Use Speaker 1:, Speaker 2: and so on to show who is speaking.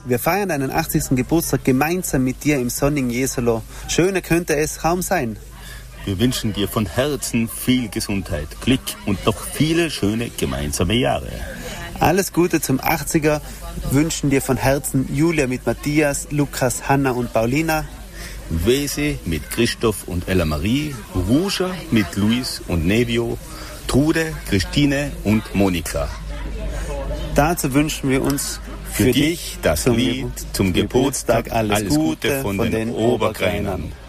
Speaker 1: wir feiern deinen 80. Geburtstag gemeinsam mit dir im sonnigen Jesolo. Schöner könnte es kaum sein.
Speaker 2: Wir wünschen dir von Herzen viel Gesundheit, Glück und noch viele schöne gemeinsame Jahre.
Speaker 1: Alles Gute zum 80er wünschen dir von Herzen Julia mit Matthias, Lukas, Hanna und Paulina.
Speaker 2: Wesi mit Christoph und Ella Marie, Ruscha mit Luis und Nevio, Trude, Christine und Monika.
Speaker 1: Dazu wünschen wir uns
Speaker 2: für dich das Lied zum Geburtstag Alles Gute von den Oberkreinern.